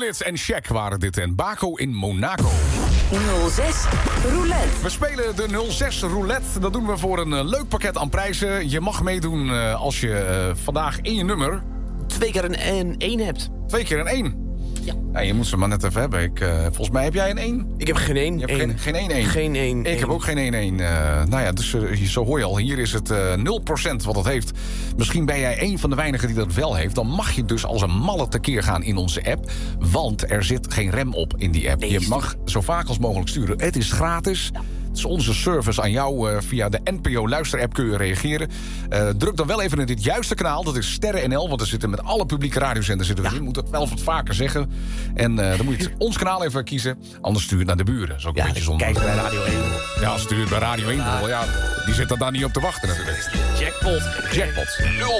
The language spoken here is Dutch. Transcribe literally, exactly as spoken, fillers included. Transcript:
Units en Shaq waren dit en Baco in Monaco. nul zes Roulette. We spelen de nul zes Roulette. Dat doen we voor een uh, leuk pakket aan prijzen. Je mag meedoen uh, als je uh, vandaag in je nummer... Twee keer een, een één hebt. Twee keer een één. Ja. Ja, je moet ze maar net even hebben. Ik, uh, volgens mij heb jij een één. Ik heb geen één. Je hebt één. geen, geen één één. Geen één. Ik één. heb ook geen één één. Uh, nou ja, dus uh, zo hoor je al. Hier is het uh, nul procent wat het heeft. Misschien ben jij een van de weinigen die dat wel heeft. Dan mag je dus als een malle tekeer gaan in onze app. Want er zit geen rem op in die app. Nee, je mag zo vaak als mogelijk sturen. Het is gratis. Ja. Het is onze service aan jou. Uh, via de N P O Luisterapp kun je reageren. Uh, druk dan wel even in dit juiste kanaal. Dat is Sterren N L. Want er zitten met alle publieke radiozenders zitten we ja. in. Moet het wel wat vaker zeggen. En uh, dan moet je ons kanaal even kiezen. Anders stuur het naar de buren. Dat is ook ja, een beetje zonde. Kijk bij Radio één. Ja, stuur het bij Radio één. Ja. Ja, die zit er daar niet op te wachten natuurlijk. Jackpot. Jackpot.